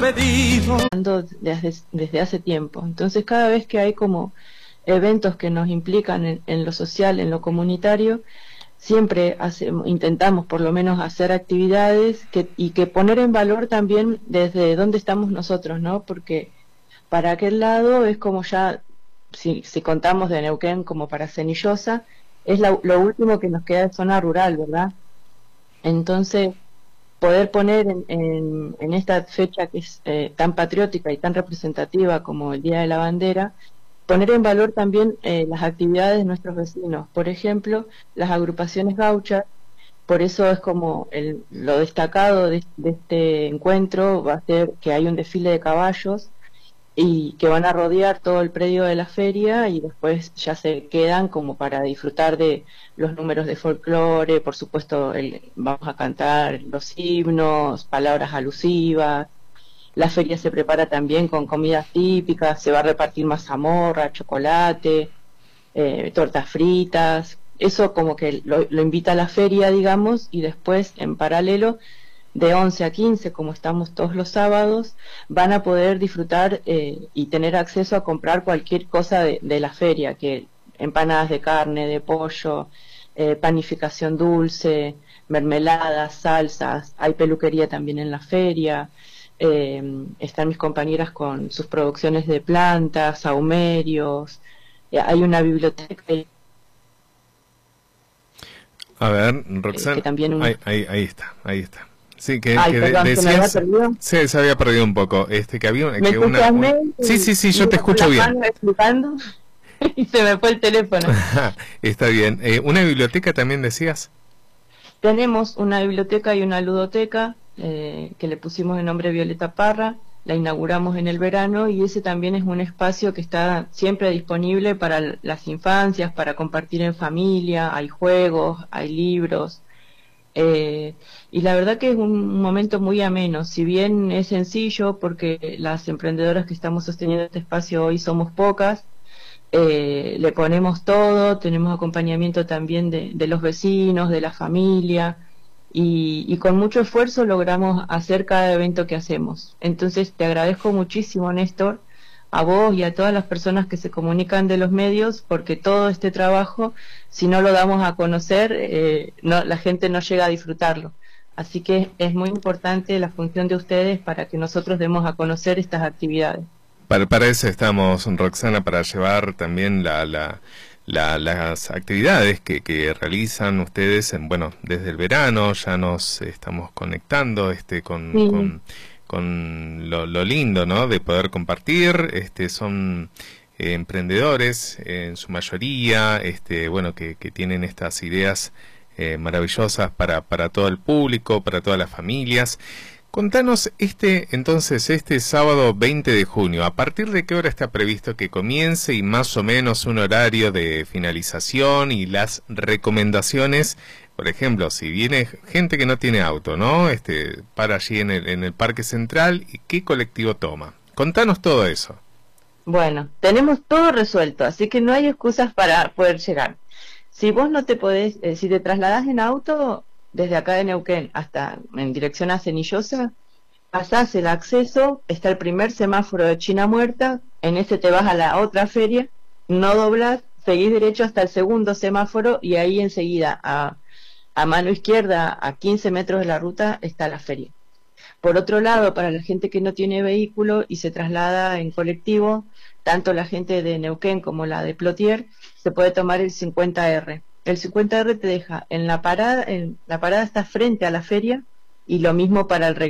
pedido. Desde hace tiempo. Entonces cada vez que hay como eventos que nos implican en lo social, en lo comunitario, siempre intentamos por lo menos hacer actividades y que poner en valor también desde dónde estamos nosotros, ¿no? Porque para aquel lado es como ya, si contamos de Neuquén como para Cenillosa, es lo último que nos queda de zona rural, ¿verdad? Entonces, poder poner en esta fecha que es tan patriótica y tan representativa como el Día de la Bandera, poner en valor también las actividades de nuestros vecinos. Por ejemplo, las agrupaciones gauchas. Por eso es como lo destacado de este encuentro va a ser que hay un desfile de caballos y que van a rodear todo el predio de la feria y después ya se quedan como para disfrutar de los números de folclore. Por supuesto vamos a cantar los himnos, palabras alusivas. La feria se prepara también con comidas típicas, se va a repartir mazamorra, chocolate, tortas fritas. Eso como que lo invita a la feria, digamos, y después en paralelo de 11 a 15, como estamos todos los sábados, van a poder disfrutar y tener acceso a comprar cualquier cosa de la feria, que empanadas de carne, de pollo, panificación dulce, mermeladas, salsas. Hay peluquería también en la feria. Están mis compañeras con sus producciones de plantas, saumerios. Hay una biblioteca. A ver, Roxana, que también ahí está. Sí, que perdón, decías, ¿se me había perdido? Sí, se había perdido un poco, que había sí, yo te escucho bien. Explicando, y se me fue el teléfono. Está bien. ¿Una biblioteca también decías? Tenemos una biblioteca y una ludoteca que le pusimos el nombre Violeta Parra. La inauguramos en el verano y ese también es un espacio que está siempre disponible para las infancias, para compartir en familia. Hay juegos, hay libros. Y la verdad que es un momento muy ameno, si bien es sencillo porque las emprendedoras que estamos sosteniendo este espacio hoy somos pocas. Le ponemos todo, tenemos acompañamiento también de los vecinos, de la familia, y con mucho esfuerzo logramos hacer cada evento que hacemos. Entonces te agradezco muchísimo, Néstor, a vos y a todas las personas que se comunican de los medios, porque todo este trabajo, si no lo damos a conocer, la gente no llega a disfrutarlo. Así que es muy importante la función de ustedes para que nosotros demos a conocer estas actividades. Para eso estamos, Roxana, para llevar también las actividades que realizan ustedes, desde el verano. Ya nos estamos conectando con lo lindo, ¿no?, de poder compartir. Son emprendedores en su mayoría, que tienen estas ideas maravillosas para todo el público, para todas las familias. Contanos entonces, este sábado 20 de junio, ¿a partir de qué hora está previsto que comience y más o menos un horario de finalización y las recomendaciones? Por ejemplo, si viene gente que no tiene auto, ¿no?, para allí en el Parque Central, ¿y qué colectivo toma? Contanos todo eso. Bueno, tenemos todo resuelto, así que no hay excusas para poder llegar. Si vos no te podés, si te trasladás en auto desde acá de Neuquén hasta en dirección a Cenillosa, pasás el acceso, está el primer semáforo de China Muerta, en ese te vas a la otra feria, no doblás, seguís derecho hasta el segundo semáforo y ahí enseguida, a mano izquierda, a 15 metros de la ruta, está la feria. Por otro lado, para la gente que no tiene vehículo y se traslada en colectivo, tanto la gente de Neuquén como la de Plotier, se puede tomar el 50R. El 50R te deja en la parada está frente a la feria, y lo mismo para el